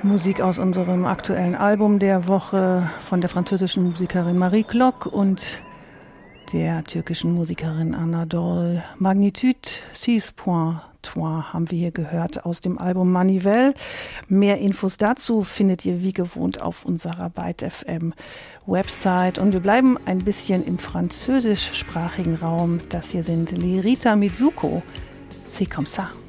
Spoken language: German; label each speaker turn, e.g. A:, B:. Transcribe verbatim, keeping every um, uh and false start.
A: Musik aus unserem aktuellen Album der Woche von der französischen Musikerin Marie Glock und der türkischen Musikerin Anadol. Magnitude six point trois haben wir hier gehört aus dem Album Manivelle. Mehr Infos dazu findet ihr wie gewohnt auf unserer Byte F M Website. Und wir bleiben ein bisschen im französischsprachigen Raum. Das hier sind Les Rita Mitsuko. C'est comme ça.